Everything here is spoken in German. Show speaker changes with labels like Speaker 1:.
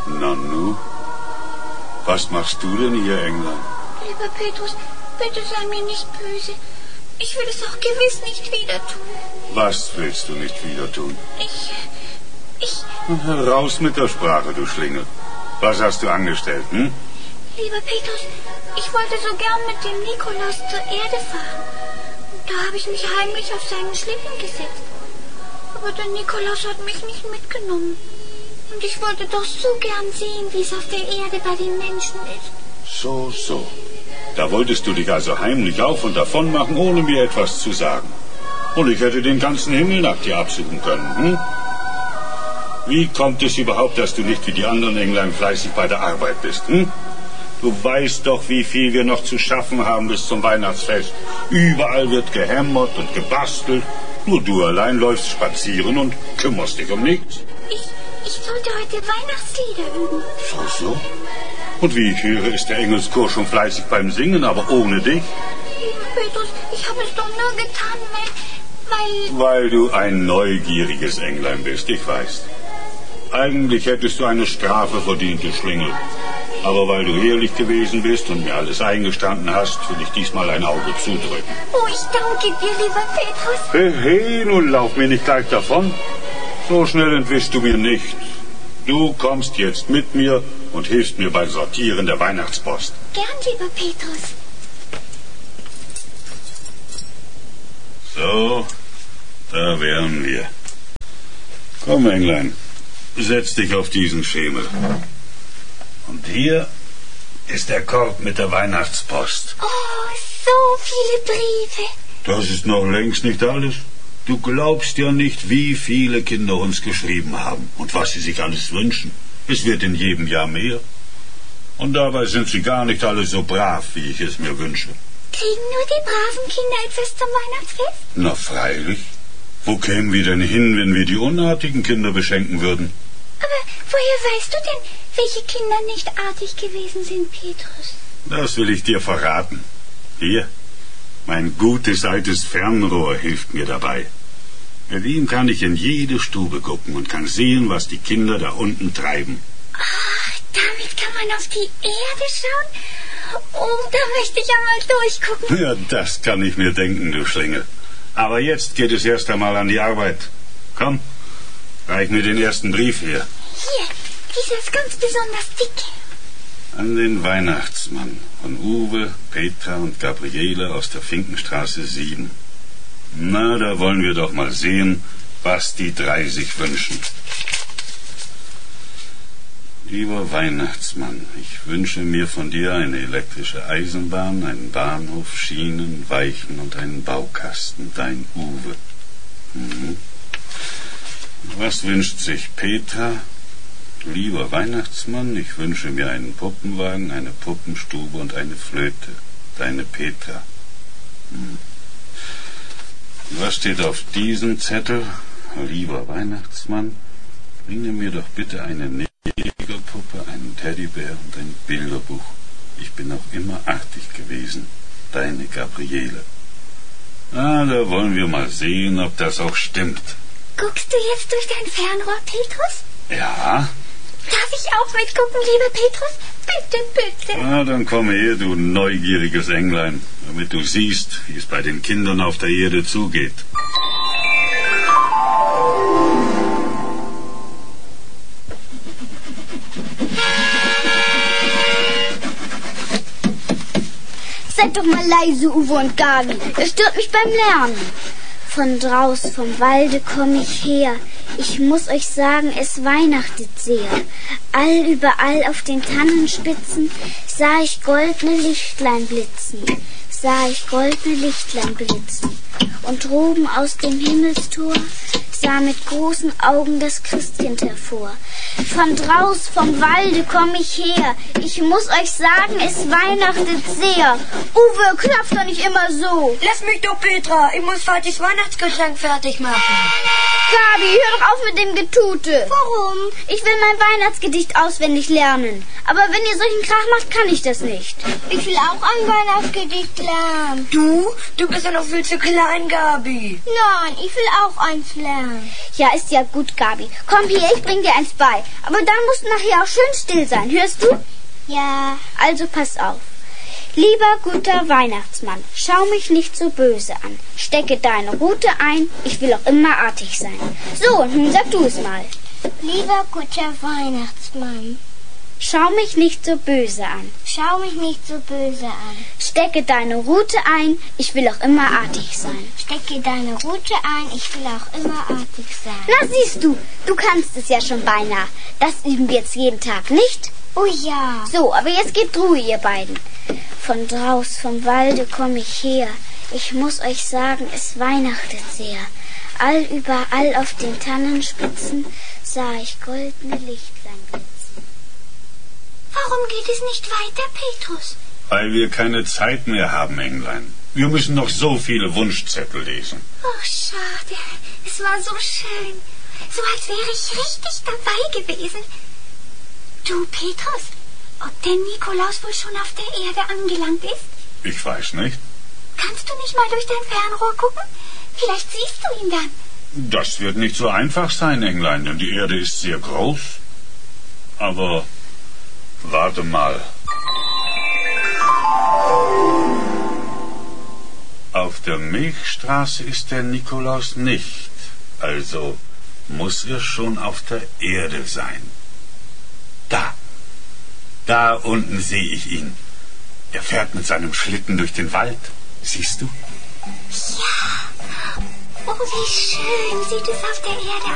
Speaker 1: Nanu, was machst du denn hier, Englein?
Speaker 2: Lieber Petrus, bitte sei mir nicht böse. Ich will es auch gewiss nicht wieder tun.
Speaker 1: Was willst du nicht wieder tun?
Speaker 2: Ich...
Speaker 1: Heraus mit der Sprache, du Schlingel. Was hast du angestellt, hm?
Speaker 2: Lieber Petrus, ich wollte so gern mit dem Nikolaus zur Erde fahren. Da habe ich mich heimlich auf seinen Schlitten gesetzt. Aber der Nikolaus hat mich nicht mitgenommen. Und ich wollte doch so gern sehen, wie es auf der Erde bei den Menschen ist.
Speaker 1: So. Da wolltest du dich also heimlich auf und davon machen, ohne mir etwas zu sagen. Und ich hätte den ganzen Himmel nach dir absuchen können, hm? Wie kommt es überhaupt, dass du nicht wie die anderen Englein fleißig bei der Arbeit bist, hm? Du weißt doch, wie viel wir noch zu schaffen haben bis zum Weihnachtsfest. Überall wird gehämmert und gebastelt. Nur du allein läufst spazieren und kümmerst dich um nichts.
Speaker 2: Ich sollte heute Weihnachtslieder üben.
Speaker 1: So? Und wie ich höre, ist der Engelschor schon fleißig beim Singen, aber ohne dich?
Speaker 2: Lieber Petrus, ich habe es doch nur getan, weil...
Speaker 1: Weil du ein neugieriges Englein bist, ich weiß. Eigentlich hättest du eine Strafe verdient, du Schlingel. Aber weil du ehrlich gewesen bist und mir alles eingestanden hast, will ich diesmal ein Auge zudrücken.
Speaker 2: Oh, ich danke dir, lieber Petrus.
Speaker 1: Hey, nun lauf mir nicht gleich davon. So schnell entwischst du mir nicht. Du kommst jetzt mit mir und hilfst mir beim Sortieren der Weihnachtspost.
Speaker 2: Gern, lieber Petrus.
Speaker 1: So, da wären wir. Komm, Englein, setz dich auf diesen Schemel. Und hier ist der Korb mit der Weihnachtspost.
Speaker 2: Oh, so viele Briefe.
Speaker 1: Das ist noch längst nicht alles. Du glaubst ja nicht, wie viele Kinder uns geschrieben haben und was sie sich alles wünschen. Es wird in jedem Jahr mehr. Und dabei sind sie gar nicht alle so brav, wie ich es mir wünsche.
Speaker 2: Kriegen nur die braven Kinder etwas zum Weihnachtsfest?
Speaker 1: Na freilich. Wo kämen wir denn hin, wenn wir die unartigen Kinder beschenken würden?
Speaker 2: Aber woher weißt du denn, welche Kinder nicht artig gewesen sind, Petrus?
Speaker 1: Das will ich dir verraten. Hier, mein gutes altes Fernrohr hilft mir dabei. Mit ihm kann ich in jede Stube gucken und kann sehen, was die Kinder da unten treiben.
Speaker 2: Ach, damit kann man auf die Erde schauen? Oh, da möchte ich einmal durchgucken.
Speaker 1: Ja, das kann ich mir denken, du Schlingel. Aber jetzt geht es erst einmal an die Arbeit. Komm, reich mir den ersten Brief her.
Speaker 2: Hier, dieser ist ganz besonders dick.
Speaker 1: An den Weihnachtsmann von Uwe, Petra und Gabriele aus der Finkenstraße 7. Na, da wollen wir doch mal sehen, was die drei sich wünschen. Lieber Weihnachtsmann, ich wünsche mir von dir eine elektrische Eisenbahn, einen Bahnhof, Schienen, Weichen und einen Baukasten, dein Uwe. Was wünscht sich Petra? Lieber Weihnachtsmann, ich wünsche mir einen Puppenwagen, eine Puppenstube und eine Flöte, deine Petra. Was steht auf diesem Zettel? Lieber Weihnachtsmann, bringe mir doch bitte eine Negerpuppe, einen Teddybär und ein Bilderbuch. Ich bin auch immer artig gewesen. Deine Gabriele. Da wollen wir mal sehen, ob das auch stimmt.
Speaker 2: Guckst du jetzt durch dein Fernrohr, Petrus?
Speaker 1: Ja.
Speaker 2: Darf ich auch mitgucken, lieber Petrus? Bitte, bitte.
Speaker 1: Dann komm her, du neugieriges Englein, damit du siehst, wie es bei den Kindern auf der Erde zugeht.
Speaker 3: Seid doch mal leise, Uwe und Gabi. Es stört mich beim Lernen. Von draußen vom Walde komm ich her. Ich muss euch sagen, es weihnachtet sehr. Überall auf den Tannenspitzen sah ich goldene Lichtlein blitzen. Und droben aus dem Himmelstor sah mit großen Augen das Christkind hervor. Von draußen vom Walde komm ich her. Ich muss euch sagen, es weihnachtet sehr. Uwe, klopf doch nicht immer so.
Speaker 4: Lass mich doch, Petra. Ich muss Vatis Weihnachtsgeschenk fertig machen.
Speaker 3: Gabi, hör doch auf mit dem Getute.
Speaker 2: Warum?
Speaker 3: Ich will mein Weihnachtsgedicht auswendig lernen. Aber wenn ihr solchen Krach macht, kann ich das nicht.
Speaker 2: Ich will auch ein Weihnachtsgedicht lernen.
Speaker 4: Du bist ja noch viel zu klein, Gabi.
Speaker 2: Nein, ich will auch eins lernen.
Speaker 3: Ja, ist ja gut, Gabi. Komm hier, ich bring dir eins bei. Aber dann musst du nachher auch schön still sein. Hörst du?
Speaker 2: Ja.
Speaker 3: Also pass auf. Lieber guter Weihnachtsmann, schau mich nicht so böse an. Stecke deine Rute ein, ich will auch immer artig sein. So, nun sag du es mal.
Speaker 2: Lieber guter Weihnachtsmann,
Speaker 3: Schau mich nicht so böse an.
Speaker 2: schau mich nicht so böse an.
Speaker 3: Stecke deine Rute ein, ich will auch immer artig sein.
Speaker 2: Stecke deine Rute ein, ich will auch immer artig sein.
Speaker 3: Na siehst du, du kannst es ja schon beinahe. Das üben wir jetzt jeden Tag, nicht?
Speaker 2: Oh ja.
Speaker 3: So, aber jetzt gebt Ruhe, ihr beiden. Von draus vom Walde komm ich her. Ich muss euch sagen, es weihnachtet sehr. Allüberall auf den Tannenspitzen sah ich goldene Lichtlein blitzen.
Speaker 2: Warum geht es nicht weiter, Petrus?
Speaker 1: Weil wir keine Zeit mehr haben, Englein. Wir müssen noch so viele Wunschzettel lesen.
Speaker 2: Oh, schade. Es war so schön. So als wäre ich richtig dabei gewesen. Du, Petrus, ob der Nikolaus wohl schon auf der Erde angelangt ist?
Speaker 1: Ich weiß nicht.
Speaker 2: Kannst du nicht mal durch dein Fernrohr gucken? Vielleicht siehst du ihn dann.
Speaker 1: Das wird nicht so einfach sein, Englein, denn die Erde ist sehr groß. Aber warte mal. Auf der Milchstraße ist der Nikolaus nicht. Also muss er schon auf der Erde sein. Da unten sehe ich ihn. Er fährt mit seinem Schlitten durch den Wald. Siehst du?
Speaker 2: Ja. Oh, wie schön sieht es auf der Erde